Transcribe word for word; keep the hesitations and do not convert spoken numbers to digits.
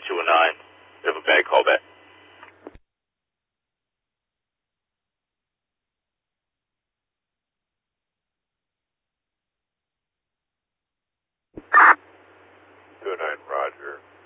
two oh nine. We have a bad callback. two oh nine, Roger.